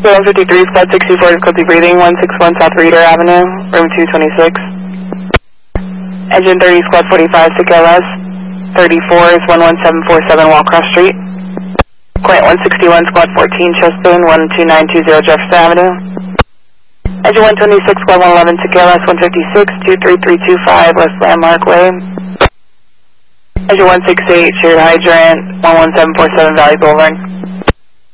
153, Squad 64 is Clippy breathing, 161 South Reader Avenue, room 226. Engine 30, Squad 45, to KLS. 34 is 11747 Wallcross Street. Quiet 161, Squad 14, Chestbourne, 12920 Jefferson Avenue. Engine 126, Squad 111 to KLS 156, 23325 West Landmark Way. Engine 168, Shared Hydrant, 11747 Valley Boulevard.